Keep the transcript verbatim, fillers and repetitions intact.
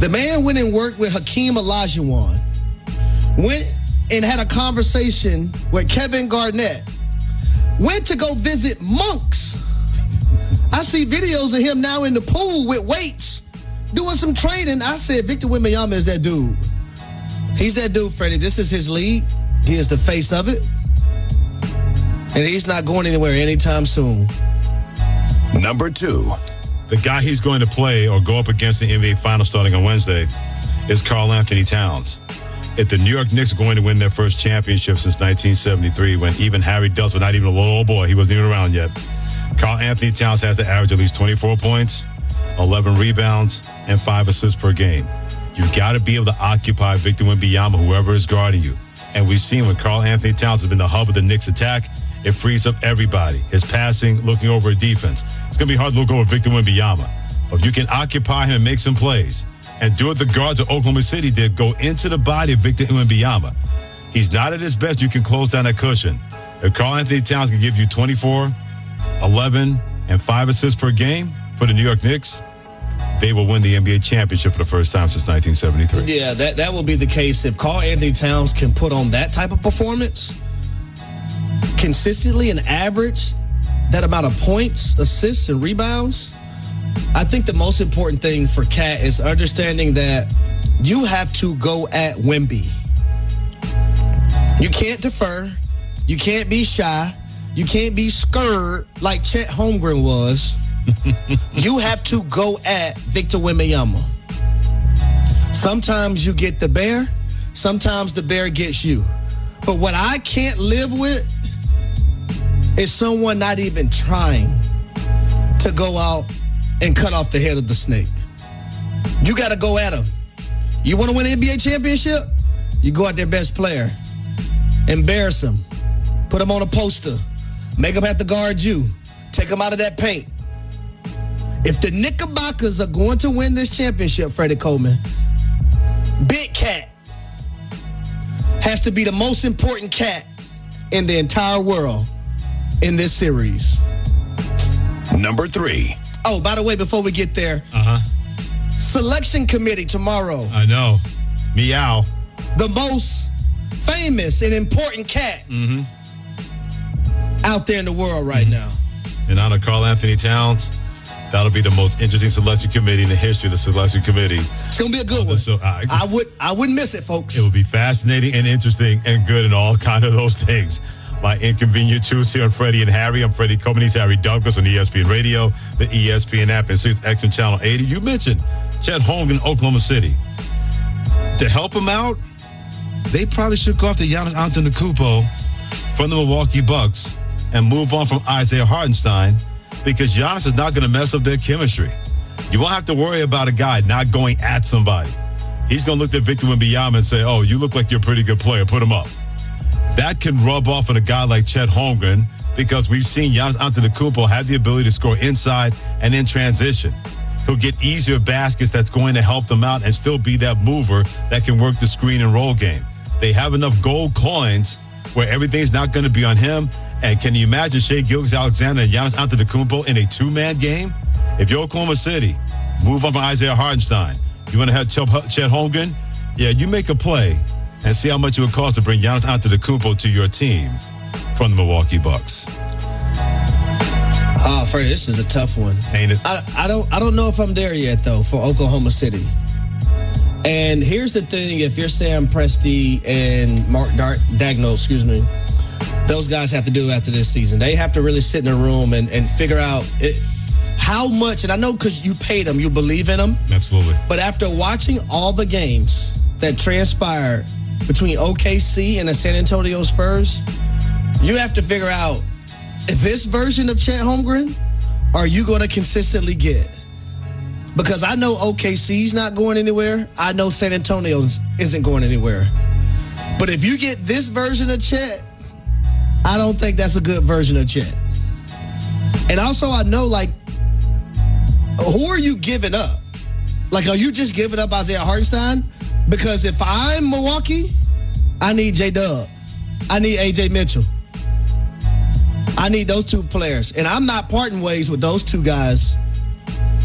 The man went and worked with Hakeem Olajuwon. Went and had a conversation with Kevin Garnett. Went to go visit monks. I see videos of him now in the pool with weights, doing some training. I said, Victor Wembanyama is that dude. He's that dude, Freddie. This is his league. He is the face of it. And he's not going anywhere anytime soon. Number two. The guy he's going to play or go up against in the N B A Finals starting on Wednesday is Karl Anthony Towns. If the New York Knicks are going to win their first championship since nineteen seventy-three, when even Harry Dutton, not even a little boy, he wasn't even around yet, Karl Anthony Towns has to average at least twenty-four points, eleven rebounds, and five assists per game. You've got to be able to occupy Victor Wembanyama, whoever is guarding you. And we've seen when Karl Anthony Towns has been the hub of the Knicks attack, it frees up everybody. His passing, looking over a defense. It's going to be hard to look over Victor Wembanyama. But if you can occupy him and make some plays and do what the guards of Oklahoma City did, go into the body of Victor Wembanyama. He's not at his best. You can close down that cushion. If Karl Anthony Towns can give you twenty-four, eleven, and five assists per game for the New York Knicks, they will win the N B A championship for the first time since nineteen seventy-three. Yeah, that, that will be the case. If Karl Anthony Towns can put on that type of performance consistently and average that amount of points, assists, and rebounds, I think the most important thing for Cat is understanding that you have to go at Wemby. You can't defer. You can't be shy. You can't be scared like Chet Holmgren was. You have to go at Victor Wembanyama. Sometimes you get the bear. Sometimes the bear gets you. But what I can't live with is someone not even trying to go out and cut off the head of the snake. You got to go at him. You want to win an N B A championship? You go at their best player. Embarrass him. Put him on a poster. Make him have to guard you. Take him out of that paint. If the Knickerbockers are going to win this championship, Freddie Coleman, Big Cat has to be the most important cat in the entire world in this series. Number three. Oh, by the way, before we get there, Uh-huh. selection committee tomorrow. I know. Meow. The most famous and important cat Mm-hmm. out there in the world right now. In honor of Karl Anthony Towns, that'll be the most interesting selection committee in the history of the selection committee. It's gonna be a good one. So, uh, I would, I wouldn't miss it, folks. It will be fascinating and interesting and good and all kind of those things. My inconvenient truths here on Freddie and Harry. I'm Freddie Coleman. He's Harry Douglas on E S P N Radio, the E S P N app, and six X and Channel eighty. You mentioned Chet Holmgren, Oklahoma City. To help him out, they probably should go after Giannis Antetokounmpo from the Milwaukee Bucks and move on from Isaiah Hartenstein, because Giannis is not going to mess up their chemistry. You won't have to worry about a guy not going at somebody. He's going to look at Victor Wembanyama and say, oh, you look like you're a pretty good player. Put him up. That can rub off on a guy like Chet Holmgren, because we've seen Giannis Antetokounmpo have the ability to score inside and in transition. He'll get easier baskets that's going to help them out and still be that mover that can work the screen and roll game. They have enough gold coins where everything's not going to be on him. And can you imagine Shai Gilgeous-Alexander and Giannis Antetokounmpo in a two-man game? If you're Oklahoma City, move on from Isaiah Hartenstein. You want to have Chet Holmgren? Yeah, you make a play and see how much it would cost to bring Giannis Antetokounmpo to your team from the Milwaukee Bucks. Oh, Freddie, this is a tough one. Ain't it? I, I don't I don't know if I'm there yet, though, for Oklahoma City. And here's the thing. If you're Sam Presti and Mark Dar- Daigneault, excuse me, those guys have to do after this season. They have to really sit in a room and, and figure out it, how much, and I know because you paid them, you believe in them. Absolutely. But after watching all the games that transpired between O K C and the San Antonio Spurs, you have to figure out, this version of Chet Holmgren are you going to consistently get? Because I know O K C's not going anywhere. I know San Antonio isn't going anywhere. But if you get this version of Chet, I don't think that's a good version of Chet. And also, I know, like, who are you giving up? Like, are you just giving up Isaiah Hartenstein? Because if I'm Milwaukee, I need J-Dub. I need A J Mitchell. I need those two players. And I'm not parting ways with those two guys